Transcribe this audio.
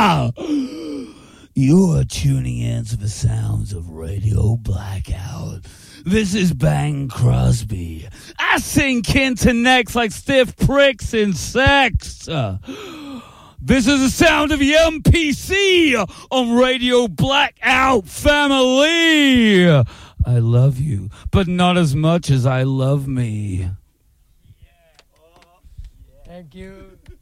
You are tuning in to the sounds of Radio Blackout. This is Bang Crosby. I sink into necks like stiff pricks in sex. This is the sound of the MPC on Radio Blackout Family. I love you, but not as much as I love me. Thank you.